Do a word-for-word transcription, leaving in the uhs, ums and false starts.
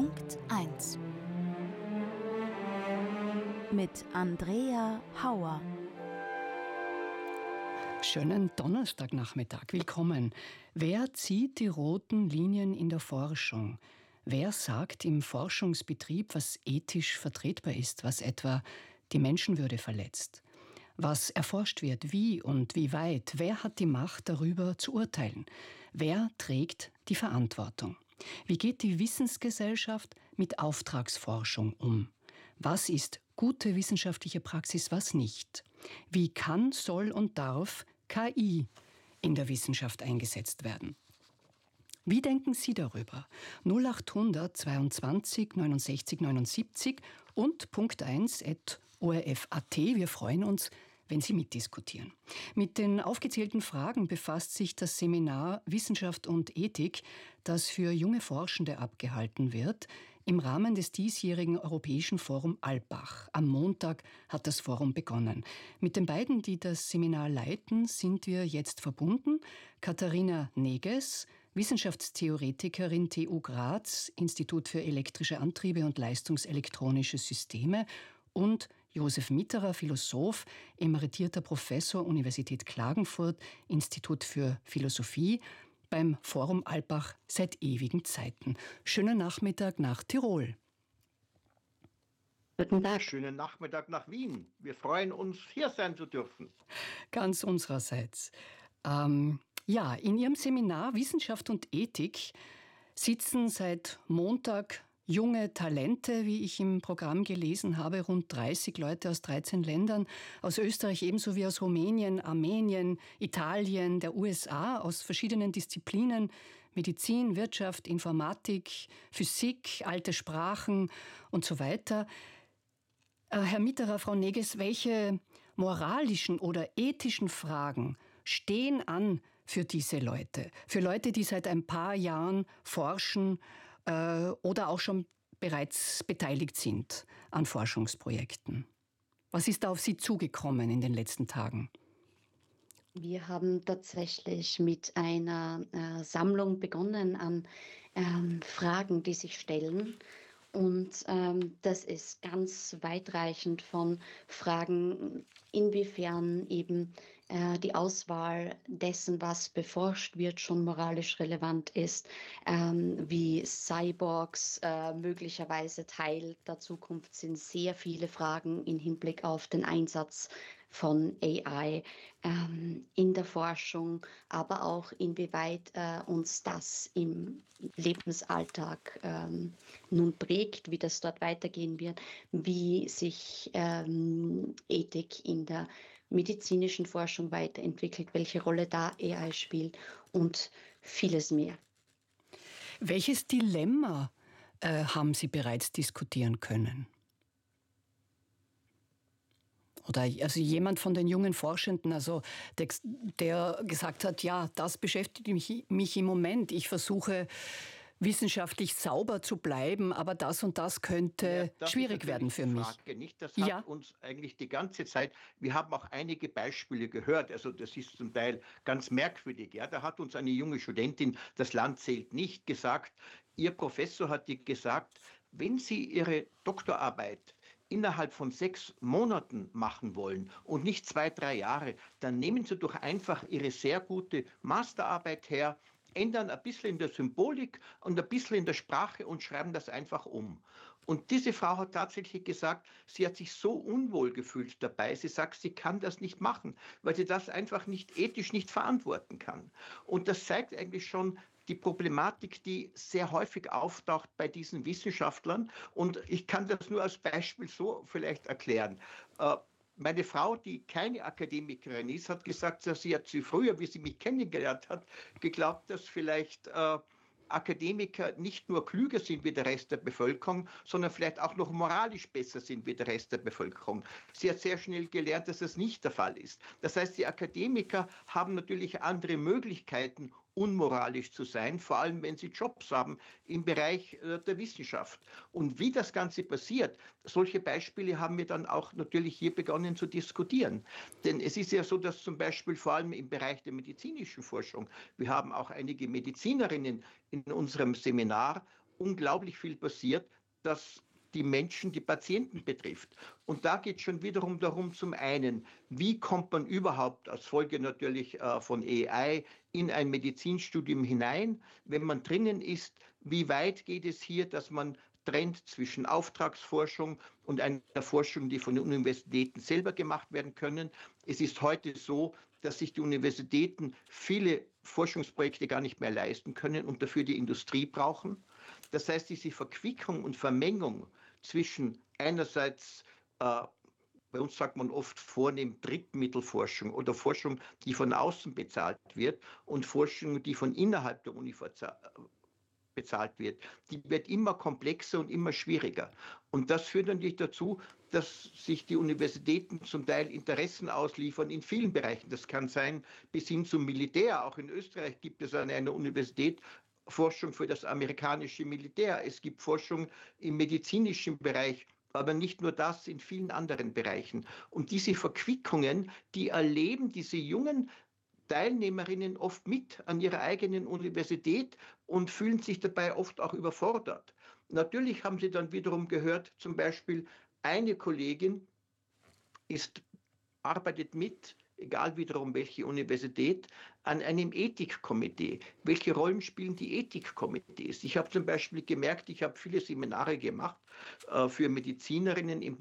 Punkt eins mit Andrea Hauer. Schönen Donnerstagnachmittag, willkommen. Wer zieht die roten Linien in der Forschung? Wer sagt im Forschungsbetrieb, was ethisch vertretbar ist, was etwa die Menschenwürde verletzt? Was erforscht wird, wie und wie weit? Wer hat die Macht, darüber zu urteilen? Wer trägt die Verantwortung? Wie geht die Wissensgesellschaft mit Auftragsforschung um? Was ist gute wissenschaftliche Praxis, was nicht? Wie kann, soll und darf K I in der Wissenschaft eingesetzt werden? Wie denken Sie darüber? null achthundert zweiundzwanzig neunundsechzig neunundsiebzig und Punkt eins at o r f punkt a t. Wir freuen uns, wenn Sie mitdiskutieren. Mit den aufgezählten Fragen befasst sich das Seminar Wissenschaft und Ethik, das für junge Forschende abgehalten wird, im Rahmen des diesjährigen Europäischen Forum Alpbach. Am Montag hat das Forum begonnen. Mit den beiden, die das Seminar leiten, sind wir jetzt verbunden. Katharina Neges, Wissenschaftstheoretikerin T U Graz, Institut für elektrische Antriebe und leistungselektronische Systeme, und Josef Mitterer, Philosoph, emeritierter Professor, Universität Klagenfurt, Institut für Philosophie, beim Forum Alpbach seit ewigen Zeiten. Schönen Nachmittag nach Tirol. Guten Tag. Schönen Nachmittag nach Wien. Wir freuen uns, hier sein zu dürfen. Ganz unsererseits. Ähm, ja, in Ihrem Seminar Wissenschaft und Ethik sitzen seit Montag junge Talente, wie ich im Programm gelesen habe, rund dreißig Leute aus dreizehn Ländern, aus Österreich ebenso wie aus Rumänien, Armenien, Italien, der U S A, aus verschiedenen Disziplinen, Medizin, Wirtschaft, Informatik, Physik, alte Sprachen und so weiter. Herr Mitterer, Frau Neges, welche moralischen oder ethischen Fragen stehen an für diese Leute? Für Leute, die seit ein paar Jahren forschen äh, oder auch schon bereits beteiligt sind an Forschungsprojekten. Was ist da auf Sie zugekommen in den letzten Tagen? Wir haben tatsächlich mit einer äh, Sammlung begonnen an ähm, Fragen, die sich stellen. Und ähm, das ist ganz weitreichend von Fragen, inwiefern eben äh, die Auswahl dessen, was beforscht wird, schon moralisch relevant ist, ähm, wie Cyborgs äh, möglicherweise Teil der Zukunft sind. Sehr viele Fragen im Hinblick auf den Einsatz von A I ähm, in der Forschung, aber auch inwieweit äh, uns das im Lebensalltag ähm, nun prägt, wie das dort weitergehen wird, wie sich ähm, Ethik in der medizinischen Forschung weiterentwickelt, welche Rolle da A I spielt und vieles mehr. Welches Dilemma äh, haben Sie bereits diskutieren können? Oder also jemand von den jungen Forschenden, also der, der gesagt hat, ja, das beschäftigt mich, mich im Moment. Ich versuche wissenschaftlich sauber zu bleiben, aber das und das könnte ja, das schwierig werden für mich. Frage, nicht? Das hat ja. uns eigentlich die ganze Zeit, wir haben auch einige Beispiele gehört, also das ist zum Teil ganz merkwürdig. Ja? Da hat uns eine junge Studentin, das Land zählt nicht, gesagt, ihr Professor hat ihr gesagt, wenn Sie Ihre Doktorarbeit innerhalb von sechs Monaten machen wollen und nicht zwei, drei Jahre, dann nehmen Sie doch einfach Ihre sehr gute Masterarbeit her, ändern ein bisschen in der Symbolik und ein bisschen in der Sprache und schreiben das einfach um. Und diese Frau hat tatsächlich gesagt, sie hat sich so unwohl gefühlt dabei. Sie sagt, sie kann das nicht machen, weil sie das einfach nicht ethisch nicht verantworten kann. Und das zeigt eigentlich schon die Problematik, die sehr häufig auftaucht bei diesen Wissenschaftlern. Und ich kann das nur als Beispiel so vielleicht erklären. Meine Frau, die keine Akademikerin ist, hat gesagt, dass sie hat sie früher, wie sie mich kennengelernt hat, geglaubt, dass vielleicht äh, Akademiker nicht nur klüger sind wie der Rest der Bevölkerung, sondern vielleicht auch noch moralisch besser sind wie der Rest der Bevölkerung. Sie hat sehr schnell gelernt, dass das nicht der Fall ist. Das heißt, die Akademiker haben natürlich andere Möglichkeiten, unmoralisch zu sein, vor allem wenn sie Jobs haben im Bereich äh, der Wissenschaft. Und wie das Ganze passiert, solche Beispiele haben wir dann auch natürlich hier begonnen zu diskutieren. Denn es ist ja so, dass zum Beispiel vor allem im Bereich der medizinischen Forschung, wir haben auch einige Medizinerinnen in unserem Seminar, unglaublich viel passiert, das die Menschen, die Patienten betrifft. Und da geht es schon wiederum darum, zum einen, wie kommt man überhaupt als Folge natürlich äh, von A I in ein Medizinstudium hinein? Wenn man drinnen ist, wie weit geht es hier, dass man trennt zwischen Auftragsforschung und einer Forschung, die von den Universitäten selber gemacht werden können. Es ist heute so, dass sich die Universitäten viele Forschungsprojekte gar nicht mehr leisten können und dafür die Industrie brauchen. Das heißt, diese Verquickung und Vermengung zwischen einerseits, äh, bei uns sagt man oft vornehm Drittmittelforschung oder Forschung, die von außen bezahlt wird, und Forschung, die von innerhalb der Uni bezahlt wird, die wird immer komplexer und immer schwieriger. Und das führt natürlich dazu, dass sich die Universitäten zum Teil Interessen ausliefern in vielen Bereichen. Das kann sein bis hin zum Militär. Auch in Österreich gibt es an einer Universität Forschung für das amerikanische Militär. Es gibt Forschung im medizinischen Bereich, aber nicht nur das, in vielen anderen Bereichen. Und diese Verquickungen, die erleben diese jungen Teilnehmerinnen oft mit an ihrer eigenen Universität und fühlen sich dabei oft auch überfordert. Natürlich haben sie dann wiederum gehört, zum Beispiel eine Kollegin ist, arbeitet mit, egal wiederum welche Universität, an einem Ethikkomitee. Welche Rollen spielen die Ethikkomitees? Ich habe zum Beispiel gemerkt, ich habe viele Seminare gemacht äh, für Medizinerinnen im